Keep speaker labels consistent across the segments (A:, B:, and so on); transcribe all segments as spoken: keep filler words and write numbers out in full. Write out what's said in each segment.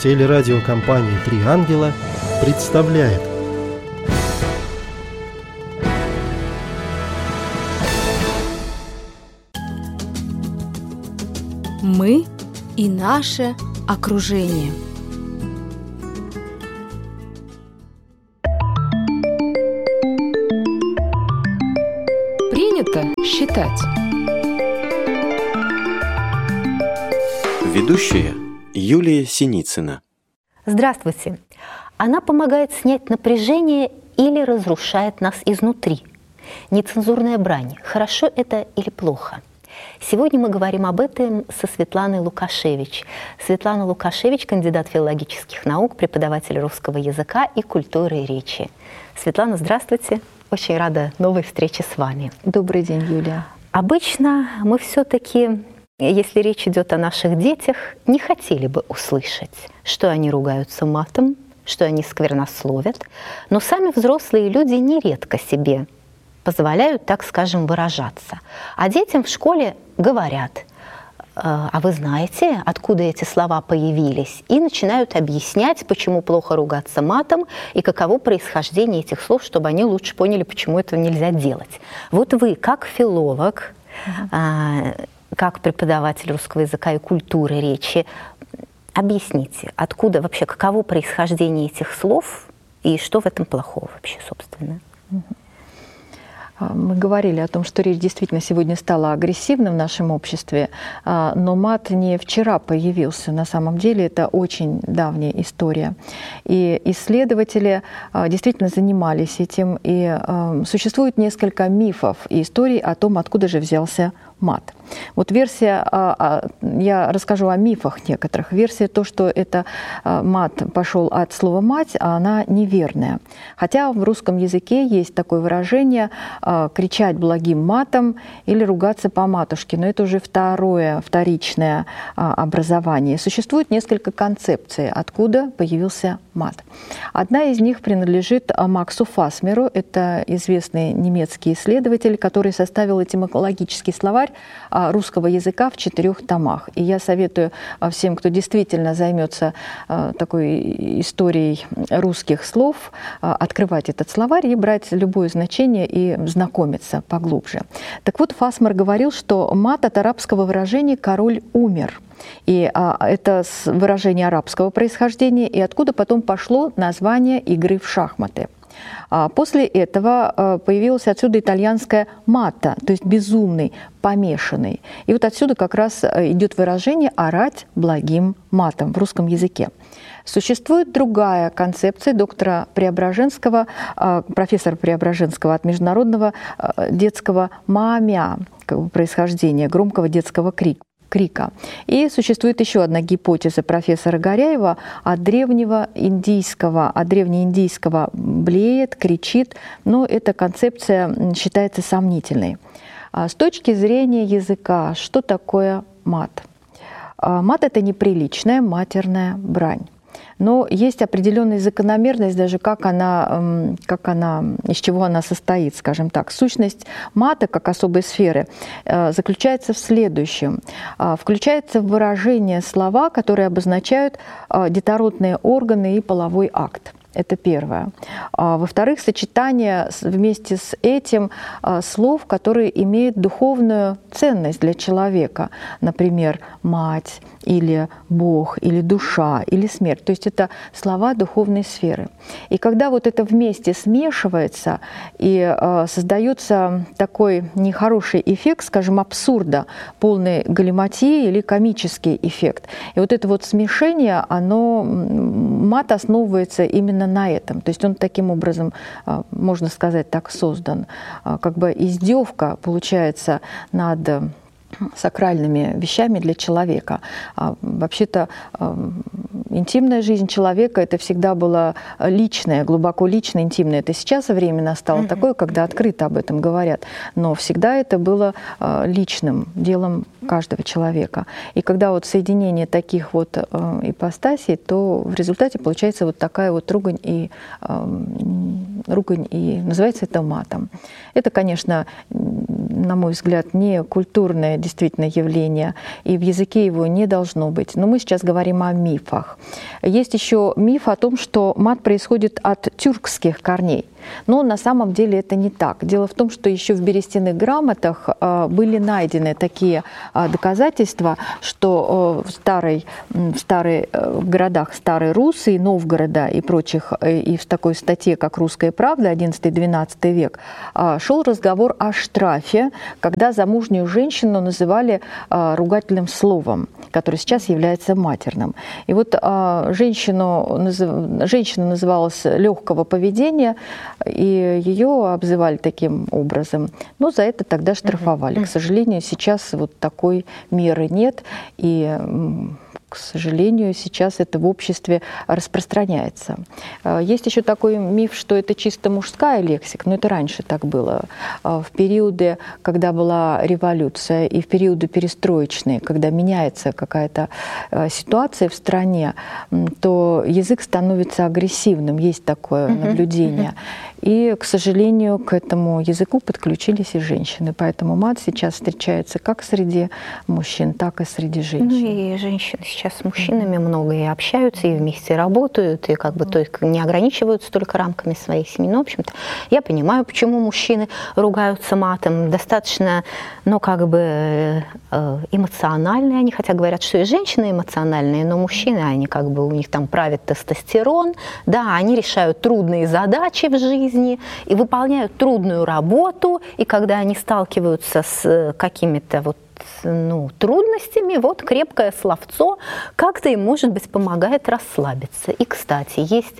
A: Телерадиокомпания «Три ангела» представляет.
B: Мы и наше окружение. Принято считать.
C: Ведущая Юлия Синицына.
D: Здравствуйте. Она помогает снять напряжение или разрушает нас изнутри. Нецензурная брань. Хорошо это или плохо? Сегодня мы говорим об этом со Светланой Лукашевич. Светлана Лукашевич – кандидат филологических наук, преподаватель русского языка и культуры речи. Светлана, здравствуйте. Очень рада новой встрече с вами.
E: Добрый день, Юлия.
D: Обычно мы все-таки, если речь идет о наших детях, не хотели бы услышать, что они ругаются матом, что они сквернословят, но сами взрослые люди нередко себе позволяют, так скажем, выражаться. А детям в школе говорят: а вы знаете, откуда эти слова появились? И начинают объяснять, почему плохо ругаться матом и каково происхождение этих слов, чтобы они лучше поняли, почему этого нельзя делать. Вот вы, как филолог, mm-hmm. как преподаватель русского языка и культуры речи, объясните, откуда вообще, каково происхождение этих слов и что в этом плохого вообще, собственно?
E: Mm-hmm. Мы говорили о том, что речь действительно сегодня стала агрессивной в нашем обществе, но мат не вчера появился. На самом деле это очень давняя история. И исследователи действительно занимались этим. И существует несколько мифов и историй о том, откуда же взялся мат. Вот версия, я расскажу о мифах некоторых. Версия то, что это мат пошел от слова «мать», а она неверная. Хотя в русском языке есть такое выражение кричать благим матом или ругаться по матушке, но это уже второе, вторичное образование. Существует несколько концепций, откуда появился мат. Одна из них принадлежит Максу Фасмеру, это известный немецкий исследователь, который составил этимологический словарь русского языка в четырех томах. И я советую всем, кто действительно займется такой историей русских слов, открывать этот словарь и брать любое значение и знакомиться поглубже. Так вот, Фасмер говорил, что мат от арабского выражения «король умер». И а, это выражение арабского происхождения, и откуда потом пошло название игры в шахматы. А после этого а, появилось отсюда итальянское «мата», то есть безумный, помешанный. И вот отсюда как раз идет выражение «орать благим матом» в русском языке. Существует другая концепция доктора Преображенского, профессора Преображенского от международного детского маамя, происхождения, громкого детского крика. крика. И существует еще одна гипотеза профессора Горяева от древнего индийского, от древнеиндийского блеет, кричит, но эта концепция считается сомнительной. С точки зрения языка, что такое мат? Мат – это неприличная матерная брань. Но есть определенная закономерность, даже как она, как она, из чего она состоит, скажем так. Сущность мата, как особой сферы, заключается в следующем. Включается в выражение слова, которые обозначают детородные органы и половой акт. Это первое. Во-вторых, сочетание вместе с этим слов, которые имеют духовную ценность для человека. Например, мать, или Бог, или душа, или смерть. То есть это слова духовной сферы. И когда вот это вместе смешивается и создается такой нехороший эффект, скажем, абсурда, полной галиматии или комический эффект. И вот это вот смешение, оно, мат основывается именно на этом. То есть он таким образом, можно сказать, так создан. Как бы издевка получается над сакральными вещами для человека. А вообще-то интимная жизнь человека — это всегда было личное, глубоко личное, интимное. Это сейчас время настало mm-hmm. такое, когда открыто об этом говорят. Но всегда это было личным делом каждого человека. И когда вот соединение таких вот ипостасей, то в результате получается вот такая вот ругань и, ругань, и называется это матом. Это, конечно, на мой взгляд, не культурное действительно явление, и в языке его не должно быть. Но мы сейчас говорим о мифах. Есть еще миф о том, что мат происходит от тюркских корней. Но на самом деле это не так. Дело в том, что еще в берестяных грамотах были найдены такие доказательства, что в, старой, в, старой, в городах Старой Руси, Новгорода и прочих, и в такой статье, как «Русская правда», одиннадцатый-двенадцатый век, шел разговор о штрафе, когда замужнюю женщину называли ругательным словом, которое сейчас является матерным. И вот женщину, женщина называлась легкого поведения, и ее обзывали таким образом. Но за это тогда штрафовали. Mm-hmm. К сожалению, сейчас вот такой меры нет, и, к сожалению, сейчас это в обществе распространяется. Есть еще такой миф, что это чисто мужская лексика, но это раньше так было. В периоды, когда была революция, и в периоды перестроечные, когда меняется какая-то ситуация в стране, то язык становится агрессивным, есть такое mm-hmm. наблюдение. И, к сожалению, к этому языку подключились и женщины. Поэтому мат сейчас встречается как среди мужчин, так и среди женщин.
D: Ну и женщины сейчас с мужчинами mm-hmm. много и общаются, и вместе работают, и как бы то есть не ограничиваются только рамками своей семьи. Но, в общем-то, я понимаю, почему мужчины ругаются матом. Достаточно, ну, как бы эмоциональные они, хотя говорят, что и женщины эмоциональные, но мужчины, они как бы, у них там правит тестостерон, да, они решают трудные задачи в жизни, и выполняют трудную работу, и когда они сталкиваются с какими-то вот, ну, трудностями, вот крепкое словцо как-то им, может быть, помогает расслабиться. И, кстати, есть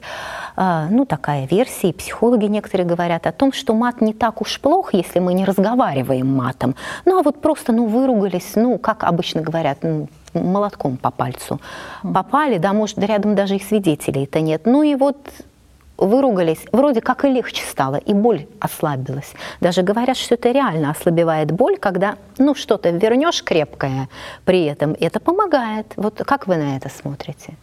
D: ну, такая версия, и психологи некоторые говорят о том, что мат не так уж плох, если мы не разговариваем матом. Ну, а вот просто, ну, выругались, ну, как обычно говорят, ну, молотком по пальцу попали, да, может, рядом даже и свидетелей-то нет. Ну, и вот выругались, вроде как и легче стало, и боль ослабилась. Даже говорят, что это реально ослабевает боль, когда, ну, что-то вернешь крепкое при этом, это помогает. Вот как вы на это смотрите?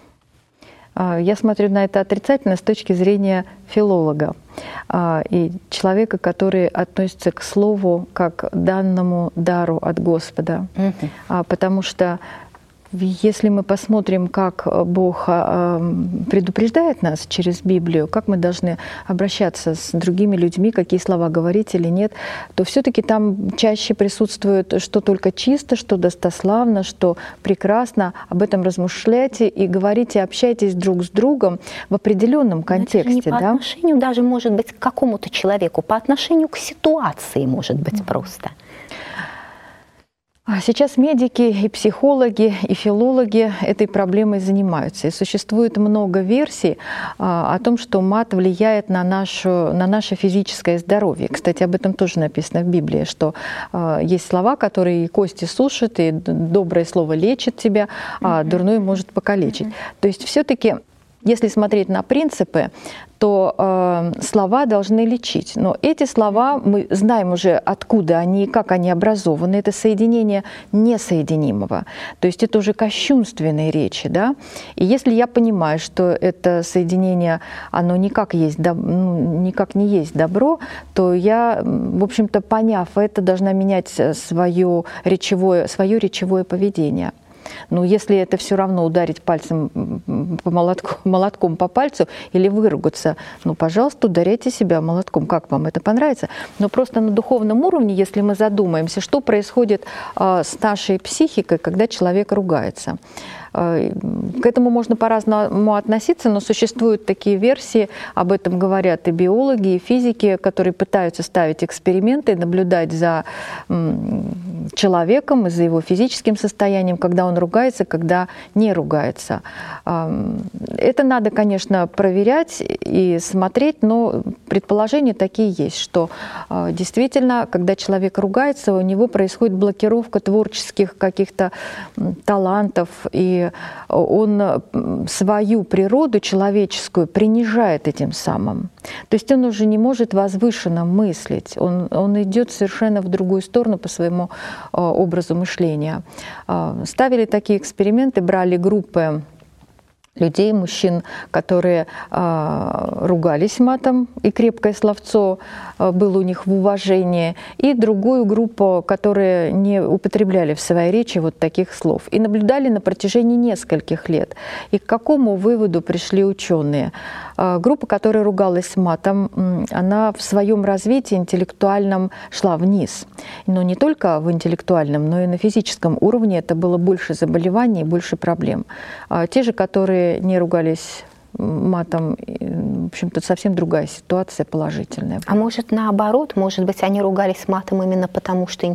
E: Я смотрю на это отрицательно с точки зрения филолога и человека, который относится к слову как к данному дару от Господа. Mm-hmm. Потому что если мы посмотрим, как Бог предупреждает нас через Библию, как мы должны обращаться с другими людьми, какие слова говорить или нет, то все-таки там чаще присутствует, что только чисто, что достославно, что прекрасно. Об этом размышляйте и говорите, общайтесь друг с другом в определенном контексте. Это же не по
D: да? отношению даже, может быть, к какому-то человеку, по отношению к ситуации, может быть, mm-hmm. просто.
E: Сейчас медики и психологи, и филологи этой проблемой занимаются. И существует много версий а, о том, что мат влияет на, нашу, на наше физическое здоровье. Кстати, об этом тоже написано в Библии, что а, есть слова, которые и кости сушат, и доброе слово лечит тебя, а дурное может покалечить. То есть все-таки, если смотреть на принципы, то э, слова должны лечить. Но эти слова, мы знаем уже, откуда они и как они образованы. Это соединение несоединимого. То есть это уже кощунственные речи. Да? И если я понимаю, что это соединение, оно никак, есть, ну, никак не есть добро, то я, в общем-то, поняв это, должна менять свое речевое, свое речевое поведение. Но если это все равно ударить пальцем по молотку, молотком по пальцу или выругаться, ну, пожалуйста, ударяйте себя молотком, как вам это понравится. Но просто на духовном уровне, если мы задумаемся, что происходит а, с нашей психикой, когда человек ругается. К этому можно по-разному относиться, но существуют такие версии, об этом говорят и биологи, и физики, которые пытаются ставить эксперименты, наблюдать за человеком и за его физическим состоянием, когда он ругается, когда не ругается. Это надо, конечно, проверять и смотреть, но предположения такие есть, что действительно, когда человек ругается, у него происходит блокировка творческих каких-то талантов, и он свою природу человеческую принижает этим самым. То есть он уже не может возвышенно мыслить, он, он идет совершенно в другую сторону по своему образу мышления. Ставили такие эксперименты, брали группы людей, мужчин, которые э, ругались матом, и крепкое словцо э, было у них в уважении, и другую группу, которые не употребляли в своей речи вот таких слов. И наблюдали на протяжении нескольких лет. И к какому выводу пришли ученые? Э, группа, которая ругалась матом, э, она в своем развитии интеллектуальном шла вниз. Но не только в интеллектуальном, но и на физическом уровне это было больше заболеваний, больше проблем. А те же, которые не ругались матом, в общем-то, совсем другая ситуация, положительная.
D: А может, наоборот, может быть, они ругались матом именно потому, что им